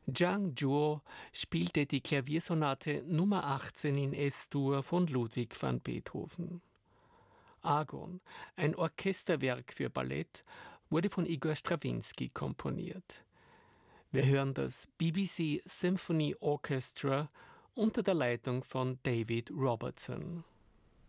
Zhang Zhuo spielte die Klaviersonate Nummer 18 in S-Dur von Ludwig van Beethoven. Agon, ein Orchesterwerk für Ballett, wurde von Igor Strawinski komponiert. Wir hören das BBC Symphony Orchestra unter der Leitung von David Robertson.